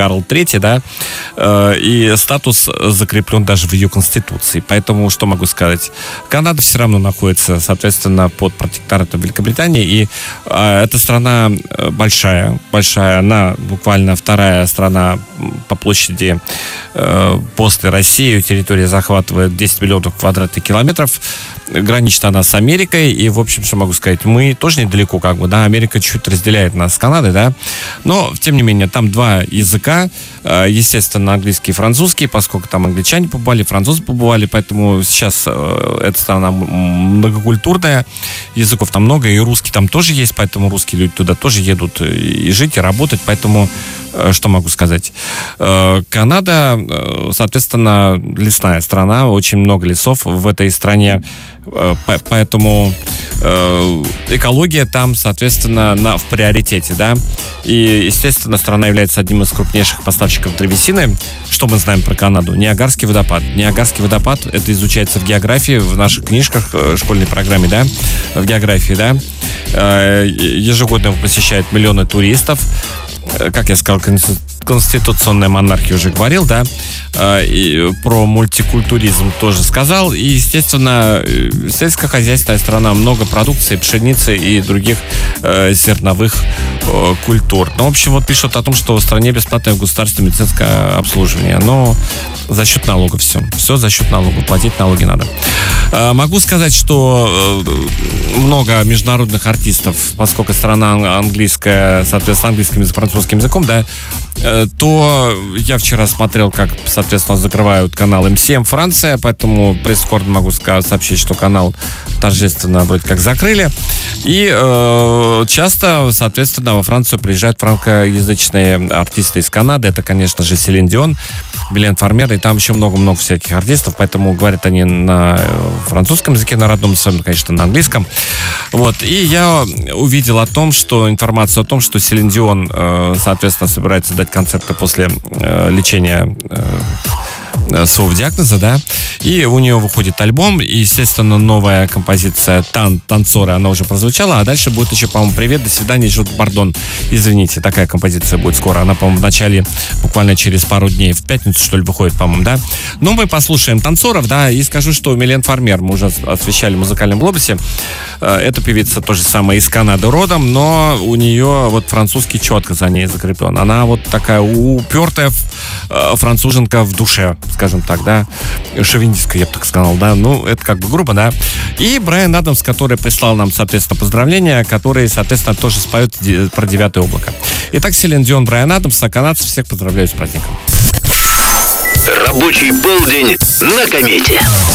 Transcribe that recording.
Карл III, да, и статус закреплен даже в ее конституции. Поэтому, что могу сказать? Канада все равно находится, соответственно, под протекторатом Великобритании, и эта страна большая, она буквально вторая страна по площади после России. Ее территория захватывает 10 миллионов квадратных километров. Граничит она с Америкой, и, в общем, что могу сказать, мы тоже недалеко, как бы, да, Америка чуть разделяет нас с Канадой, да, но, тем не менее, там два языка, естественно, английский и французский, поскольку там англичане побывали, французы побывали, поэтому сейчас эта страна многокультурная, языков там много, и русский там тоже есть, поэтому русские люди туда тоже едут и жить, и работать, поэтому что могу сказать? Канада, соответственно, лесная страна, очень много лесов в этой стране, поэтому экология там, соответственно, в приоритете, да, и, естественно, страна является одним из крупнейших поставщиков древесины. Что мы знаем про Канаду? Ниагарский водопад. Ниагарский водопад, это изучается в географии, в наших книжках, школьной программе, да, в географии, да, ежегодно его посещают миллионы туристов. Как я сказал, конституционная монархия уже говорил, да, и про мультикультуризм тоже сказал, и, естественно, сельскохозяйственная страна, много продукции, пшеницы и других зерновых культур. Ну, в общем, вот пишут о том, что в стране бесплатное государственное медицинское обслуживание, но за счет налогов все за счет налогов, платить налоги надо. Могу сказать, что много международных артистов, поскольку страна английская, соответственно, английским и французским языком, да, то я вчера смотрел, как, соответственно, закрывают канал М7 Франция, поэтому пресс-кордон могу сообщить, что канал торжественно вроде как закрыли. И часто, соответственно, во Францию приезжают франкоязычные артисты из Канады. Это, конечно же, Селин Дион, Милен Фармер, и там еще много-много всяких артистов, поэтому говорят они на французском языке, на родном своем, конечно, на английском. Вот. И я увидел информацию о том, что Селин Дион, соответственно, собирается дать концерты после лечения своего диагноза, да, и у нее выходит альбом, и, естественно, новая композиция «Танцоры», она уже прозвучала, а дальше будет еще, по-моему, «Привет, до свидания, жут, пардон». Извините, такая композиция будет скоро, она, по-моему, в начале, буквально через пару дней, в пятницу, что ли, выходит, по-моему, да. Но мы послушаем «Танцоров», да, и скажу, что Милен Фармер, мы уже освещали в музыкальном глобусе, эта певица тоже самая из Канады родом, но у нее вот французский четко за ней закреплен. Она вот такая упертая француженка в душе, скажем так, да, шовинистская, я бы так сказал, да, ну, это как бы грубо, да. И Брайан Адамс, который прислал нам, соответственно, поздравления, которые, соответственно, тоже споют про 9 облако. Итак, Селин Дион, Брайан Адамс, а канадцев всех поздравляю с праздником. Рабочий полдень на комете.